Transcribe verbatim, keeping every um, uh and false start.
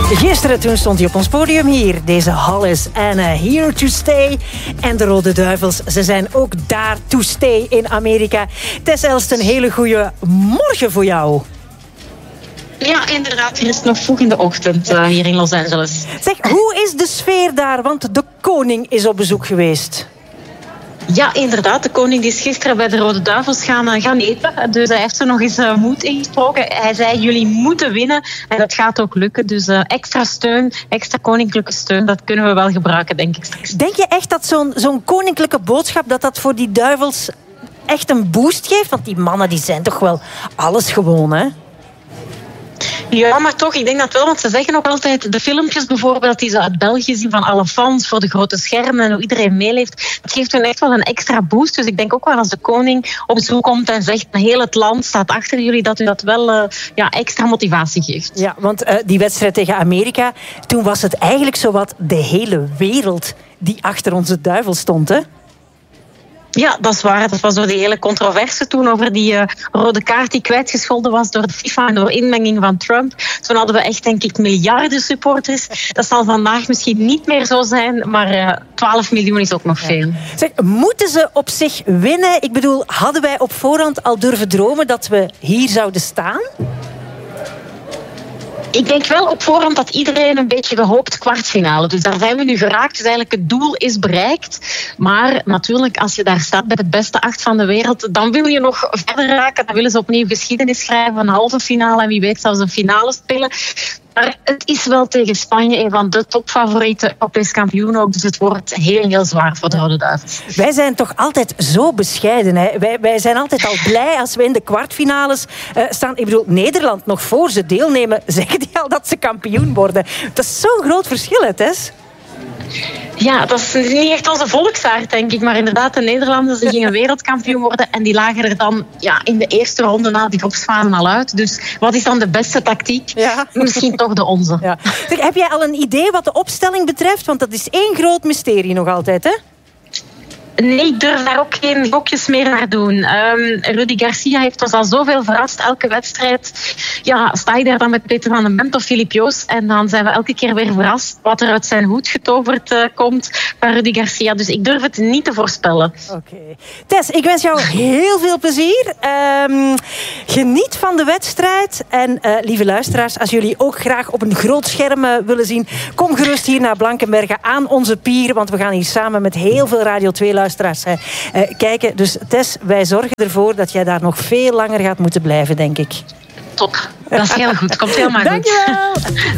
Gisteren toen stond hij op ons podium hier. Deze hal is Anna here to stay. En de Rode Duivels, ze zijn ook daar to stay in Amerika. Tess Elst, een hele goede morgen voor jou. Ja, inderdaad. Er is nog vroeg in de ochtend uh, hier in Los Angeles. Zeg, hoe is de sfeer daar? Want de koning is op bezoek geweest. Ja, inderdaad. De koning die is gisteren bij de Rode Duivels gaan, gaan eten. Dus hij heeft er nog eens uh, moed ingesproken. Hij zei, jullie moeten winnen. En dat gaat ook lukken. Dus uh, extra steun, extra koninklijke steun, dat kunnen we wel gebruiken, denk ik straks. Denk je echt dat zo'n, zo'n koninklijke boodschap, dat dat voor die duivels echt een boost geeft? Want die mannen die zijn toch wel alles gewoon, hè? Ja, maar toch, ik denk dat wel, want ze zeggen ook altijd, de filmpjes bijvoorbeeld die ze uit België zien van alle fans voor de grote schermen en hoe iedereen meeleeft, dat geeft hun echt wel een extra boost. Dus ik denk ook wel als de koning op bezoek komt en zegt, heel het land staat achter jullie, dat u dat wel uh, ja, extra motivatie geeft. Ja, want uh, die wedstrijd tegen Amerika, toen was het eigenlijk zowat de hele wereld die achter onze duivel stond, hè? Ja, dat is waar. Dat was door die hele controverse toen over die uh, rode kaart die kwijtgescholden was door de FIFA en door inmenging van Trump. Toen hadden we echt, denk ik, miljarden supporters. Dat zal vandaag misschien niet meer zo zijn, maar uh, twaalf miljoen is ook nog veel. Ja. Zeg, moeten ze op zich winnen? Ik bedoel, hadden wij op voorhand al durven dromen dat we hier zouden staan? Ik denk wel op voorhand dat iedereen een beetje gehoopt kwartfinale. Dus daar zijn we nu geraakt. Dus eigenlijk het doel is bereikt. Maar natuurlijk, als je daar staat bij de beste acht van de wereld, dan wil je nog verder raken. Dan willen ze opnieuw geschiedenis schrijven, een halve finale en wie weet zelfs een finale spelen. Maar het is wel tegen Spanje een van de topfavorieten, Europees kampioen ook. Dus het wordt heel, heel zwaar voor de Rode Duivels. Wij zijn toch altijd zo bescheiden. Hè? Wij, wij zijn altijd al blij als we in de kwartfinales uh, staan. Ik bedoel, Nederland, nog voor ze deelnemen, zeggen die al dat ze kampioen worden. Dat is zo'n groot verschil, hè, Tess? Ja, dat is niet echt onze volksaard, denk ik. Maar inderdaad, de Nederlanders die gingen wereldkampioen worden. En die lagen er dan ja, in de eerste ronde na die groepsfase al uit. Dus wat is dan de beste tactiek? Ja. Misschien toch de onze. Ja. Zeg, heb jij al een idee wat de opstelling betreft? Want dat is één groot mysterie nog altijd, hè? Nee, ik durf daar ook geen gokjes meer naar doen. Um, Rudy Garcia heeft ons al zoveel verrast. Elke wedstrijd ja, sta je daar dan met Peter van den Bent of Filip Joos. En dan zijn we elke keer weer verrast wat er uit zijn hoed getoverd uh, komt van Rudy Garcia. Dus ik durf het niet te voorspellen. Oké. Okay. Tess, ik wens jou heel veel plezier. Um, geniet van de wedstrijd. En uh, lieve luisteraars, als jullie ook graag op een groot scherm uh, willen zien, kom gerust hier naar Blankenberge aan onze pier. Want we gaan hier samen met heel veel Radio twee luisteraars Uh, uh, kijken. Dus Tess, wij zorgen ervoor dat jij daar nog veel langer gaat moeten blijven, denk ik. Top. Dat is heel goed. Komt helemaal goed. Dankjewel.